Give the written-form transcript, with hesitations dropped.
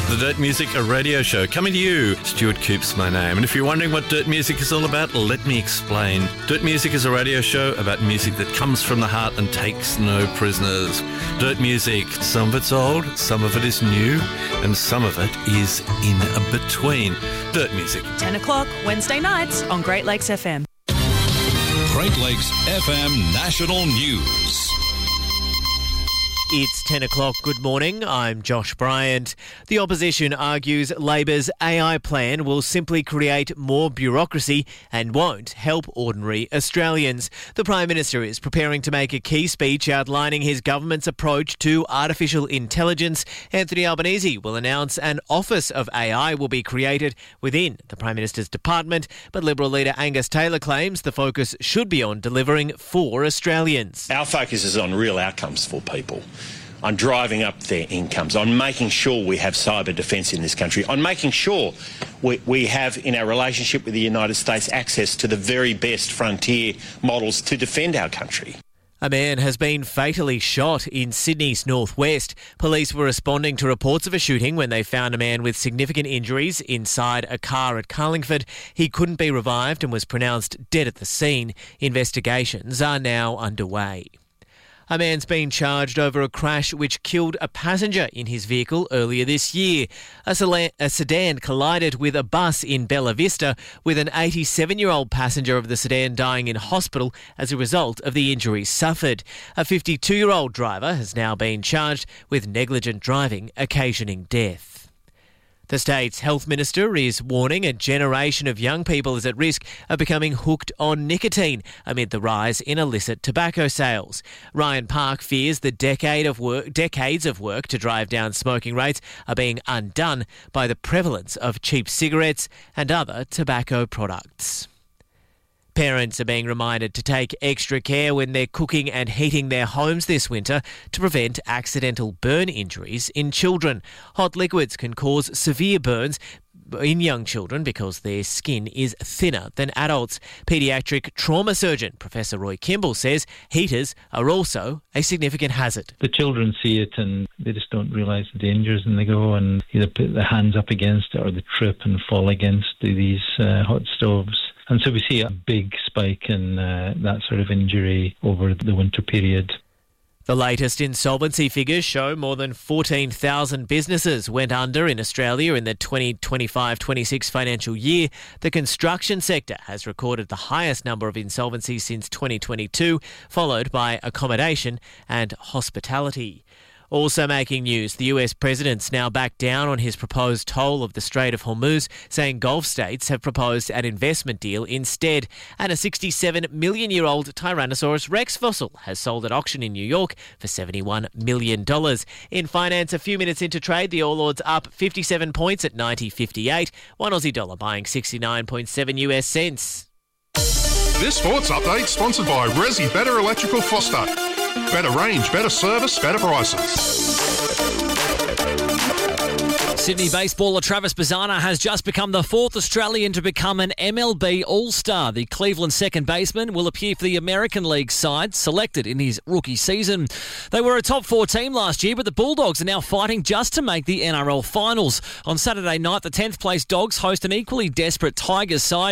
The Dirt Music, a radio show coming to you. Stuart Coop's my name. And if you're wondering what Dirt Music is all about, let me explain. Dirt Music is a radio show about music that comes from the heart and takes no prisoners. Dirt Music, some of it's old, some of it is new, and some of it is in between. Dirt Music. 10 o'clock, Wednesday nights on Great Lakes FM. Great Lakes FM National News. It's 10 o'clock. Good morning. I'm Josh Bryant. The opposition argues Labor's AI plan will simply create more bureaucracy and won't help ordinary Australians. The Prime Minister is preparing to make a key speech outlining his government's approach to artificial intelligence. Anthony Albanese will announce an Office of AI will be created within the Prime Minister's department, but Liberal leader Angus Taylor claims the focus should be on delivering for Australians. Our focus is on real outcomes for people, on driving up their incomes, on making sure we have cyber defence in this country, on making sure we have, in our relationship with the United States, access to the very best frontier models to defend our country. A man has been fatally shot in Sydney's northwest. Police were responding to reports of a shooting when they found a man with significant injuries inside a car at Carlingford. He couldn't be revived and was pronounced dead at the scene. Investigations are now underway. A man's been charged over a crash which killed a passenger in his vehicle earlier this year. A sedan collided with a bus in Bella Vista, with an 87-year-old passenger of the sedan dying in hospital as a result of the injuries suffered. A 52-year-old driver has now been charged with negligent driving occasioning death. The state's health minister is warning a generation of young people is at risk of becoming hooked on nicotine amid the rise in illicit tobacco sales. Ryan Park fears the decades of work to drive down smoking rates are being undone by the prevalence of cheap cigarettes and other tobacco products. Parents are being reminded to take extra care when they're cooking and heating their homes this winter to prevent accidental burn injuries in children. Hot liquids can cause severe burns in young children because their skin is thinner than adults. Paediatric trauma surgeon Professor Roy Kimball says heaters are also a significant hazard. The children see it and they just don't realise the dangers, and they go and either put their hands up against it or they trip and fall against these hot stoves. And so we see a big spike in that sort of injury over the winter period. The latest insolvency figures show more than 14,000 businesses went under in Australia in the 2025-26 financial year. The construction sector has recorded the highest number of insolvencies since 2022, followed by accommodation and hospitality. Also making news, the US president's now backed down on his proposed toll of the Strait of Hormuz, saying Gulf states have proposed an investment deal instead. And a 67-million-year-old Tyrannosaurus Rex fossil has sold at auction in New York for $71 million. In finance, a few minutes into trade, the All Ords up 57 points at 90.58. One Aussie dollar buying 69.7 US cents. This sports update sponsored by Resi Better Electrical Foster. Better range, better service, better prices. Sydney baseballer Travis Bazzana has just become the fourth Australian to become an MLB All-Star. The Cleveland second baseman will appear for the American League side, selected in his rookie season. They were a top four team last year, but the Bulldogs are now fighting just to make the NRL finals. On Saturday night, the 10th place Dogs host an equally desperate Tigers side.